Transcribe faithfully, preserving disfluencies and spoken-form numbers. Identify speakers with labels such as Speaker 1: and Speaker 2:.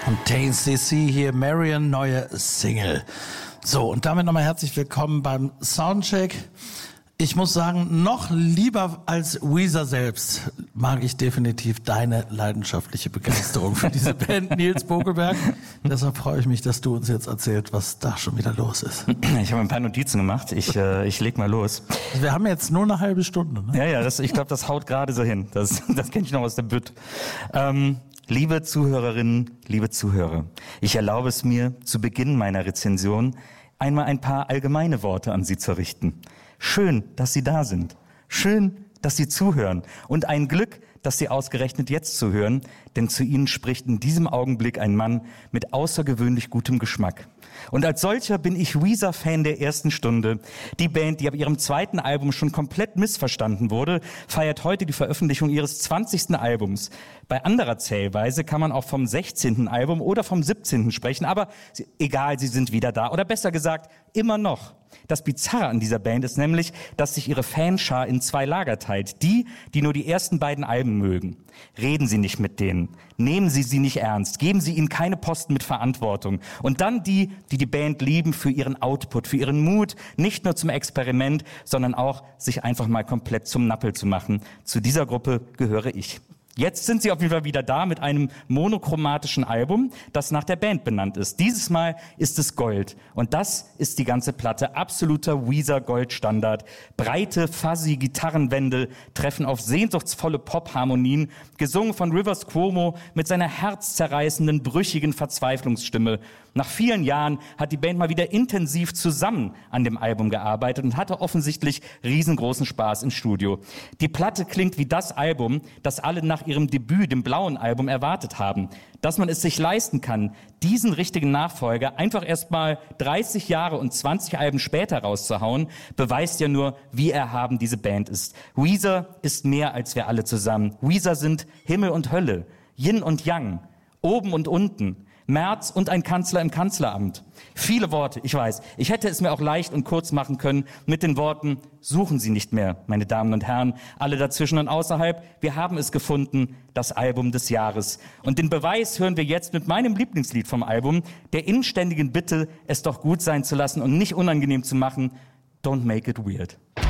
Speaker 1: Und T C C hier, Marion, neue Single. So, und damit nochmal herzlich willkommen beim Soundcheck. Ich muss sagen, noch lieber als Weezer selbst mag ich definitiv deine leidenschaftliche Begeisterung für diese Band, Nils Bokelberg. Deshalb freue ich mich, dass du uns jetzt erzählst, was da schon wieder los ist.
Speaker 2: Ich habe ein paar Notizen gemacht. Ich, äh, ich leg mal los.
Speaker 1: Also wir haben jetzt nur eine halbe Stunde, ne?
Speaker 2: Ja, ja, das, ich glaube, das haut gerade so hin. Das, das kenne ich noch aus der Bütt. Ähm, liebe Zuhörerinnen, liebe Zuhörer, ich erlaube es mir, zu Beginn meiner Rezension einmal ein paar allgemeine Worte an Sie zu richten. Schön, dass Sie da sind. Schön, dass Sie zuhören. Und ein Glück, dass Sie ausgerechnet jetzt zuhören, denn zu Ihnen spricht in diesem Augenblick ein Mann mit außergewöhnlich gutem Geschmack. Und als solcher bin ich Weezer-Fan der ersten Stunde. Die Band, die ab ihrem zweiten Album schon komplett missverstanden wurde, feiert heute die Veröffentlichung ihres zwanzigsten Albums. Bei anderer Zählweise kann man auch vom sechzehnten Album oder vom siebzehnten sprechen, aber egal, sie sind wieder da. Oder besser gesagt, immer noch. Das Bizarre an dieser Band ist nämlich, dass sich ihre Fanschar in zwei Lager teilt. Die, die nur die ersten beiden Alben mögen. Reden Sie nicht mit denen. Nehmen Sie sie nicht ernst. Geben Sie ihnen keine Posten mit Verantwortung. Und dann die, die die Band lieben für ihren Output, für ihren Mut, nicht nur zum Experiment, sondern auch sich einfach mal komplett zum Nappel zu machen. Zu dieser Gruppe gehöre ich. Jetzt sind sie auf jeden Fall wieder da mit einem monochromatischen Album, das nach der Band benannt ist. Dieses Mal ist es Gold. Und das ist die ganze Platte. Absoluter Weezer-Goldstandard. Breite, fuzzy Gitarrenwände treffen auf sehnsuchtsvolle Pop-Harmonien, gesungen von Rivers Cuomo mit seiner herzzerreißenden, brüchigen Verzweiflungsstimme. Nach vielen Jahren hat die Band mal wieder intensiv zusammen an dem Album gearbeitet und hatte offensichtlich riesengroßen Spaß im Studio. Die Platte klingt wie das Album, das alle nach ihrem Debüt, dem blauen Album, erwartet haben. Dass man es sich leisten kann, diesen richtigen Nachfolger einfach erst mal dreißig Jahre und zwanzig Alben später rauszuhauen, beweist ja nur, wie erhaben diese Band ist. Weezer ist mehr als wir alle zusammen. Weezer sind Himmel und Hölle, Yin und Yang, oben und unten. Merz und ein Kanzler im Kanzleramt. Viele Worte, ich weiß. Ich hätte es mir auch leicht und kurz machen können mit den Worten, suchen Sie nicht mehr, meine Damen und Herren, alle dazwischen und außerhalb. Wir haben es gefunden, das Album des Jahres. Und den Beweis hören wir jetzt mit meinem Lieblingslied vom Album, der inständigen Bitte, es doch gut sein zu lassen und nicht unangenehm zu machen. Don't make it weird.